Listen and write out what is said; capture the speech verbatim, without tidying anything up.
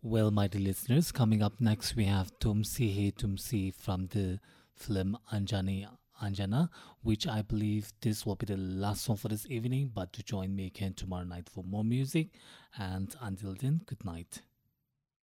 Well, my dear listeners, coming up next we have Tumsi He Tumsi from the film Anjani Anjana, which I believe this will be the last song for this evening. But to join me again tomorrow night for more music. And until then, good night.